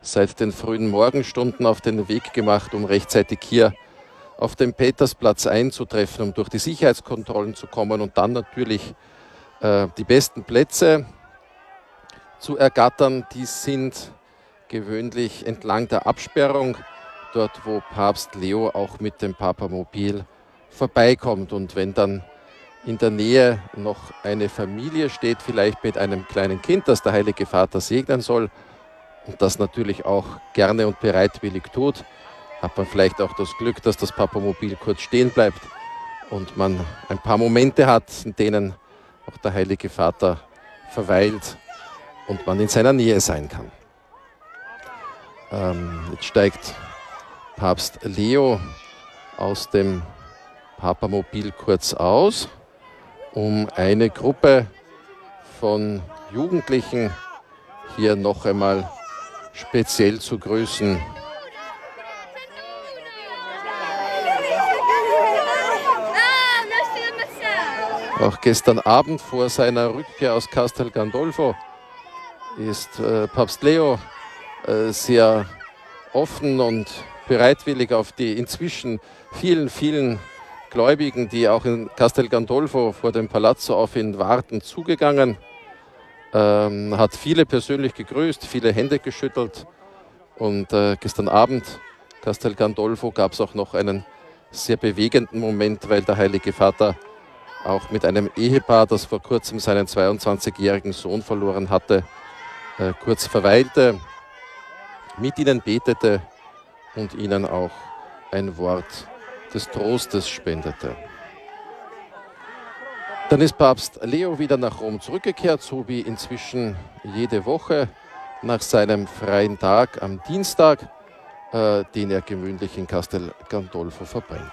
seit den frühen Morgenstunden auf den Weg gemacht, um rechtzeitig hier auf dem Petersplatz einzutreffen, um durch die Sicherheitskontrollen zu kommen und dann natürlich die besten Plätze zu ergattern. Die sind gewöhnlich entlang der Absperrung, dort wo Papst Leo auch mit dem Papamobil vorbeikommt. Und wenn dann in der Nähe noch eine Familie steht, vielleicht mit einem kleinen Kind, das der Heilige Vater segnen soll und das natürlich auch gerne und bereitwillig tut, hat man vielleicht auch das Glück, dass das Papamobil kurz stehen bleibt und man ein paar Momente hat, in denen auch der Heilige Vater verweilt und man in seiner Nähe sein kann. Jetzt steigt Papst Leo aus dem Papamobil kurz aus, um eine Gruppe von Jugendlichen hier noch einmal speziell zu grüßen. Auch gestern Abend vor seiner Rückkehr aus Castel Gandolfo ist Papst Leo sehr offen und bereitwillig auf die inzwischen vielen Gläubigen, die auch in Castel Gandolfo vor dem Palazzo auf ihn warten, zugegangen. Hat viele persönlich gegrüßt, viele Hände geschüttelt und gestern Abend Castel Gandolfo gab es auch noch einen sehr bewegenden Moment, weil der Heilige Vater auch mit einem Ehepaar, das vor kurzem seinen 22-jährigen Sohn verloren hatte, kurz verweilte, mit ihnen betete und ihnen auch ein Wort des Trostes spendete. Dann ist Papst Leo wieder nach Rom zurückgekehrt, so wie inzwischen jede Woche nach seinem freien Tag am Dienstag, den er gewöhnlich in Castel Gandolfo verbringt.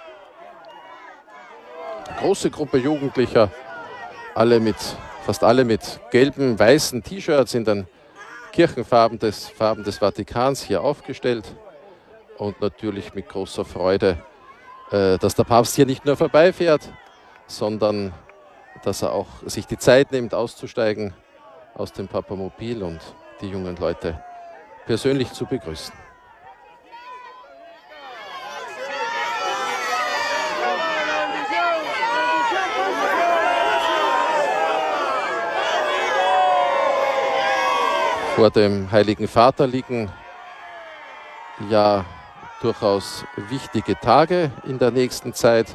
Eine große Gruppe Jugendlicher, fast alle mit gelben, weißen T-Shirts in den Kirchenfarben des Vatikans hier aufgestellt und natürlich mit großer Freude, dass der Papst hier nicht nur vorbeifährt, sondern dass er auch sich die Zeit nimmt, auszusteigen aus dem Papamobil und die jungen Leute persönlich zu begrüßen. Vor dem Heiligen Vater liegen ja durchaus wichtige Tage in der nächsten Zeit.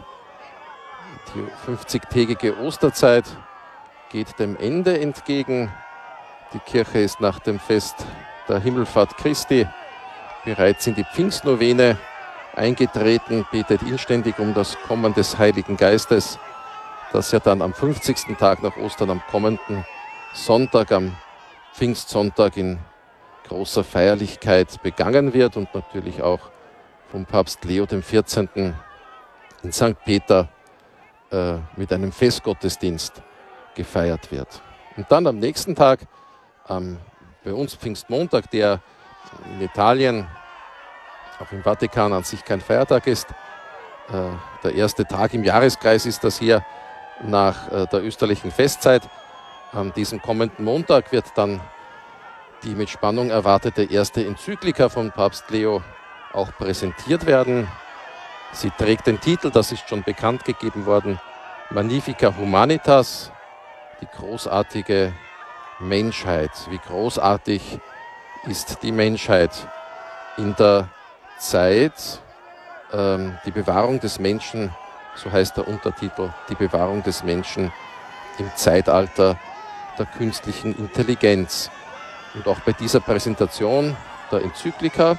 Die 50-tägige Osterzeit geht dem Ende entgegen. Die Kirche ist nach dem Fest der Himmelfahrt Christi bereits in die Pfingstnovene eingetreten, betet inständig um das Kommen des Heiligen Geistes, das ja dann am 50. Tag nach Ostern, am kommenden Sonntag, am Pfingstsonntag in großer Feierlichkeit begangen wird und natürlich auch vom Papst Leo XIV. In St. Peter mit einem Festgottesdienst gefeiert wird. Und dann am nächsten Tag, bei uns Pfingstmontag, der in Italien, auch im Vatikan an sich kein Feiertag ist, der erste Tag im Jahreskreis ist das hier nach der österlichen Festzeit. An diesem kommenden Montag wird dann die mit Spannung erwartete erste Enzyklika von Papst Leo auch präsentiert werden. Sie trägt den Titel, das ist schon bekannt gegeben worden, Magnifica Humanitas, die großartige Menschheit. Wie großartig ist die Menschheit in der Zeit, die Bewahrung des Menschen, so heißt der Untertitel, die Bewahrung des Menschen im Zeitalter der künstlichen Intelligenz. Und auch bei dieser Präsentation der Enzyklika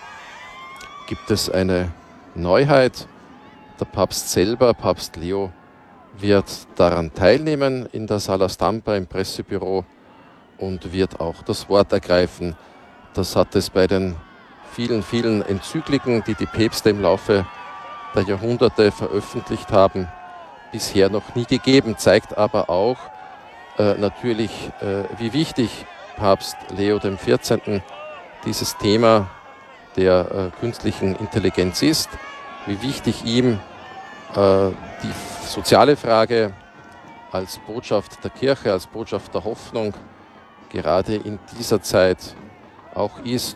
gibt es eine Neuheit. Der Papst selber, Papst Leo, wird daran teilnehmen in der Sala Stampa im Pressebüro und wird auch das Wort ergreifen. Das hat es bei den vielen Enzykliken, die die Päpste im Laufe der Jahrhunderte veröffentlicht haben, bisher noch nie gegeben, zeigt aber auch natürlich, wie wichtig Papst Leo XIV. Dieses Thema der künstlichen Intelligenz ist, wie wichtig ihm die soziale Frage als Botschaft der Kirche, als Botschaft der Hoffnung gerade in dieser Zeit auch ist